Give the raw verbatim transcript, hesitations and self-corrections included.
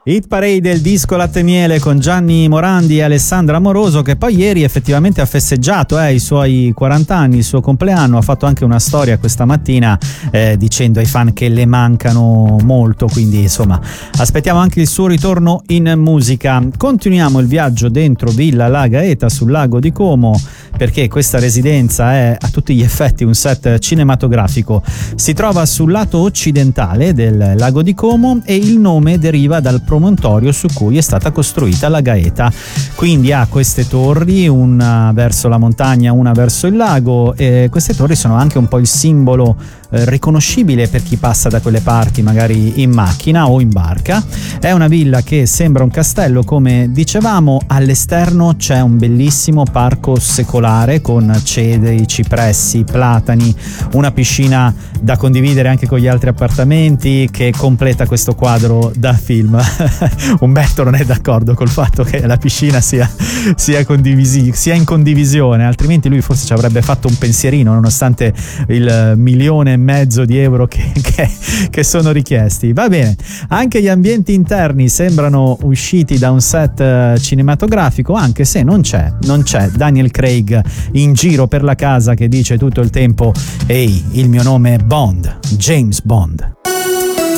Hit Parade del disco Latte e Miele con Gianni Morandi e Alessandra Amoroso, che poi ieri effettivamente ha festeggiato eh, i suoi quaranta anni, il suo compleanno. Ha fatto anche una storia questa mattina eh, dicendo ai fan che le mancano molto, quindi insomma aspettiamo anche il suo ritorno in musica. Continuiamo il viaggio dentro Villa La Gaeta sul lago di Como, perché questa residenza è a tutti gli effetti un set cinematografico. Si trova sul lato occidentale del lago di Como e il nome deriva dal promontorio su cui è stata costruita la Gaeta. Quindi ha queste torri, una verso la montagna, una verso il lago, e queste torri sono anche un po' il simbolo eh, riconoscibile per chi passa da quelle parti, magari in macchina o in barca. È una villa che sembra un castello, come dicevamo. All'esterno c'è un bellissimo parco secolare con cedri, cipressi, platani, una piscina da condividere anche con gli altri appartamenti che completa questo quadro da film. Umberto non è d'accordo col fatto che la piscina sia, sia, condivisi, sia in condivisione, altrimenti lui forse ci avrebbe fatto un pensierino nonostante il milione e mezzo di euro che, che, che sono richiesti. Va bene, anche gli ambienti interni sembrano usciti da un set cinematografico, anche se non c'è, non c'è Daniel Craig in giro per la casa che dice tutto il tempo: ehi, il mio nome è Bond, James Bond.